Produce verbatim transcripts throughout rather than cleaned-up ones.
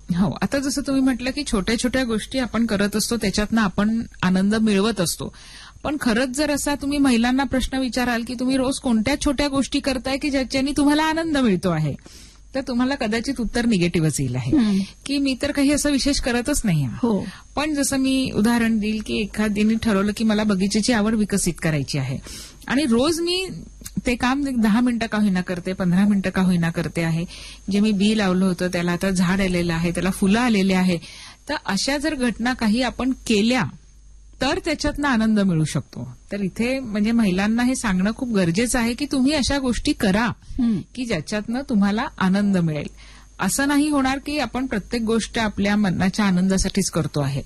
हो, आता जसं तुम्ही म्हटलं की छोट्या छोट्या गोष्टी आपण करत असतो, त्याच्यातनं आपण आनंद मिळवत असतो. पण खरंच जर असा तुम्ही महिलांना प्रश्न विचाराल की तुम्ही रोज कोणत्या छोट्या गोष्टी करताय की ज्याच्यानी तुम्हाला आनंद मिळतो आहे, तर तुम्हाला कदाचित उत्तर निगेटिव्हच येईल आहे की मी तर काही असं विशेष करतच नाही. हो. पण जसं मी उदाहरण देईल की एखाद्याने ठरवलं की मला बगीचेची आवड विकसित करायची आहे आणि रोज मी ते काम दहा मिनिटं का होईना करते, पंधरा मिनिटं का होईना करते आहे. जे मी बी लावलं होतं त्याला आता झाड आलेलं आहे, त्याला फुलं आलेले आहे. तर अशा जर घटना काही आपण केल्या तर त्याच्यातनं आनंद मिळू शकतो. तर इथे म्हणजे महिलांना हे सांगणं खूप गरजेचं आहे की तुम्ही अशा गोष्टी करा की ज्याच्यातनं तुम्हाला आनंद मिळेल. असं नाही होणार की आपण प्रत्येक गोष्ट आपल्या मनाच्या आनंदासाठीच करतो आहे,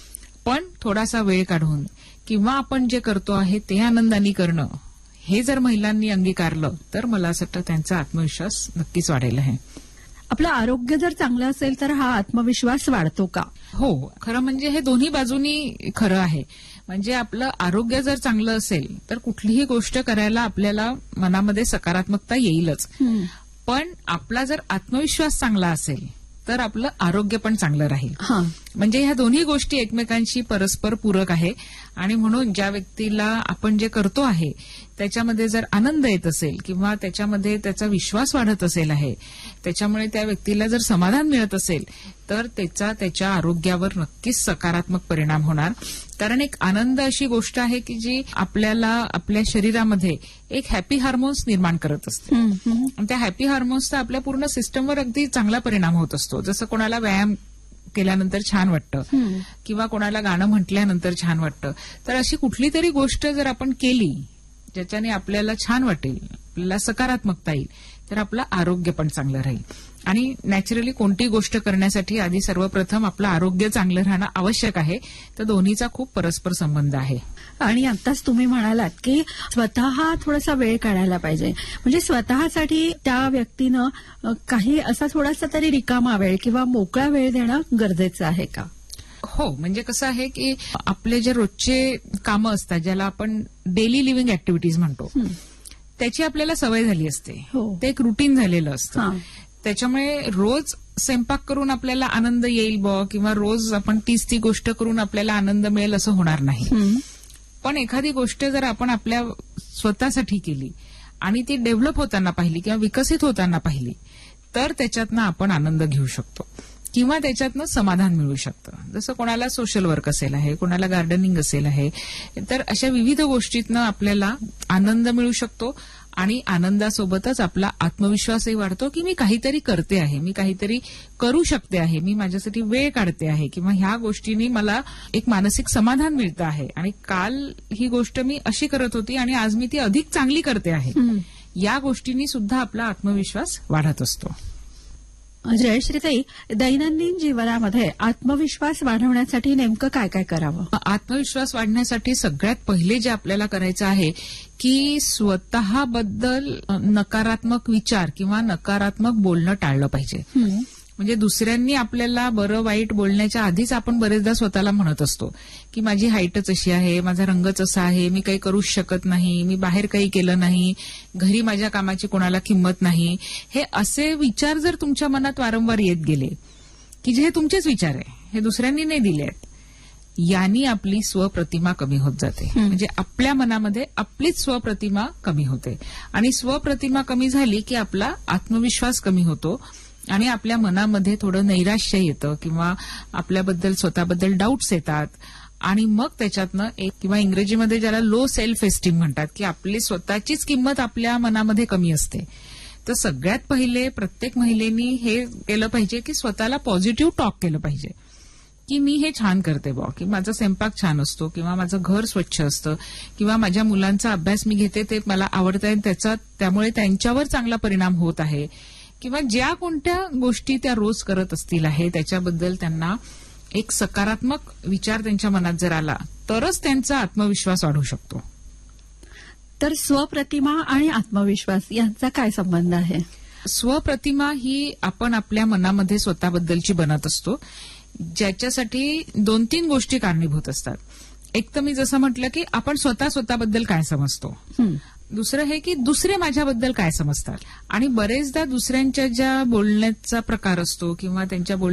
पण थोडासा वेळ काढून किंवा आपण जे करतो आहे ते आनंदाने करणं, हे जर महिलांनी अंगीकारलं तर मला असं वाटतं त्यांचा आत्मविश्वास नक्कीच वाढेल आहे. आपलं आरोग्य जर चांगलं असेल तर हा आत्मविश्वास वाढतो का? हो, खरं म्हणजे हे दोन्ही बाजूनी खरं आहे. म्हणजे आपलं आरोग्य जर चांगलं असेल तर कुठलीही गोष्ट करायला आपल्याला मनामध्ये सकारात्मकता येईलच. पण आपला जर आत्मविश्वास चांगला असेल तर आपलं आरोग्य पण चांगलं राहील. म्हणजे ह्या दोन्ही गोष्टी एकमेकांशी परस्पर पूरक आहे आणि म्हणून ज्या व्यक्तीला आपण जे करतो आहे त्याच्यामध्ये जर आनंद येत असेल किंवा त्याच्यामध्ये त्याचा विश्वास वाढत असेल आहे, त्याच्यामुळे त्या व्यक्तीला जर समाधान मिळत असेल तर त्याचा त्याच्या आरोग्यावर नक्कीच सकारात्मक परिणाम होणार. कारण एक आनंद अशी गोष्ट आहे की जी आपल्याला आपल्या शरीरामध्ये एक हॅपी हार्मोन्स निर्माण करत असते आणि त्या हॅपी हार्मोन्सचा आपल्या पूर्ण सिस्टमवर अगदी चांगला परिणाम होत असतो. जसं कोणाला व्यायाम केल्यानंतर छान वाटतं किंवा कोणाला गाणं म्हटल्यानंतर छान वाटतं. तर अशी कुठली तरी गोष्ट जर आपण केली ज्याच्याने आपल्याला छान वाटेल, आपल्याला सकारात्मकता येईल, तर आपलं आरोग्य पण चांगलं राहील. आणि नॅचरली कोणती गोष्ट करण्यासाठी आधी सर्वप्रथम आपलं आरोग्य चांगलं राहणं आवश्यक आहे. तर दोन्हीचा खूप परस्पर संबंध आहे. आणि आताच तुम्ही म्हणालात की स्वतः थोडासा वेळ काढायला पाहिजे. म्हणजे स्वतःसाठी त्या व्यक्तीनं काही असा थोडासा तरी रिकामा वेळ किंवा मोकळा वेळ देणं गरजेचं आहे का? हो, म्हणजे कसं आहे की आपले जे रोजचे कामं असतात ज्याला आपण डेली लिव्हिंग ऍक्टिव्हिटीज म्हणतो, त्याची आपल्याला सवय झाली असते. ते एक रुटीन झालेलं असतं. त्याच्यामुळे रोज स्वयंपाक करून आपल्याला आनंद येईल ब किंवा रोज आपण तीच ती गोष्ट करून आपल्याला आनंद मिळेल असं होणार नाही. पण एखादी गोष्ट जर आपण आपल्या स्वतःसाठी केली आणि ती डेव्हलप होताना पाहिली किंवा विकसित होताना पाहिली तर त्याच्यातनं आपण आनंद घेऊ शकतो किंवा त्याच्यातनं समाधान मिळू शकतं. जसं कोणाला सोशल वर्क असेल आहे, कोणाला गार्डनिंग असेल आहे, तर अशा विविध गोष्टीतनं आपल्याला आनंद मिळू शकतो आणि आनंदासोबतच आपला आत्मविश्वासही वाढतो की मी काहीतरी करते आहे, मी काहीतरी करू शकते आहे, मी माझ्यासाठी वेळ काढते आहे किंवा ह्या गोष्टींनी मला एक मानसिक समाधान मिळतं आहे आणि काल ही गोष्ट मी अशी करत होती आणि आज मी ती अधिक चांगली करते आहे. या गोष्टींनी सुद्धा आपला आत्मविश्वास वाढत असतो. जयश्रीताई, दैनंदिन जीवनामध्ये आत्मविश्वास वाढवण्यासाठी नेमकं काय काय करावं? आत्मविश्वास वाढण्यासाठी सगळ्यात पहिले जे आपल्याला करायचं आहे की स्वतःबद्दल नकारात्मक विचार किंवा नकारात्मक बोलणं टाळलं पाहिजे. म्हणजे दुसऱ्यांनी आपल्याला बरं वाईट बोलण्याच्या आधीच आपण बरेचदा स्वतःला म्हणत असतो की माझी हाईटच अशी आहे, माझा रंगच असा आहे, मी काही करूच शकत नाही, मी बाहेर काही केलं नाही, घरी माझ्या कामाची कोणाला किंमत नाही. हे असे विचार जर तुमच्या मनात वारंवार येत गेले की जे तुमचेच विचार आहे, हे दुसऱ्यांनी नाही दिले आहेत, यांनी आपली स्वप्रतिमा कमी होत जाते. म्हणजे आपल्या मनामध्ये आपलीच स्वप्रतिमा कमी होते आणि स्वप्रतिमा कमी झाली की आपला आत्मविश्वास कमी होतो आणि आपल्या मनामध्ये थोडं नैराश्य येतं किंवा आपल्याबद्दल स्वतःबद्दल डाऊट्स येतात आणि मग त्याच्यातनं एक किंवा इंग्रजीमध्ये ज्याला लो सेल्फ एस्टीम म्हणतात की आपली स्वतःचीच किंमत आपल्या मनामध्ये कमी असते. तर सगळ्यात पहिले प्रत्येक महिलेनी हे केलं पाहिजे की स्वतःला पॉझिटिव्ह टॉक केलं पाहिजे की मी हे छान करते बॉ, की माझा स्वयंपाक छान असतो किंवा माझं घर स्वच्छ असतं किंवा माझ्या मुलांचा अभ्यास मी घेते ते मला आवडत आहे, त्याचा त्यामुळे त्यांच्यावर चांगला परिणाम होत आहे किंवा ज्या कोणत्या गोष्टी त्या रोज करत असतील आहे त्याच्याबद्दल त्यांना एक सकारात्मक विचार त्यांच्या मनात जर आला तरच त्यांचा आत्मविश्वास वाढू शकतो. तर स्वप्रतिमा आणि आत्मविश्वास यांचा काय संबंध आहे? स्वप्रतिमा ही आपण आपल्या मनामध्ये स्वतःबद्दलची बनत असतो, ज्याच्यासाठी दोन तीन गोष्टी कारणीभूत असतात. एक तर मी जसं म्हटलं की आपण स्वतः स्वतःबद्दल काय समजतो, दुसरं हे की दुसरे माझ्याबद्दल काय समजतात आणि बरेचदा दुसऱ्यांच्या ज्या बोलण्याचा प्रकार असतो किंवा त्यांच्या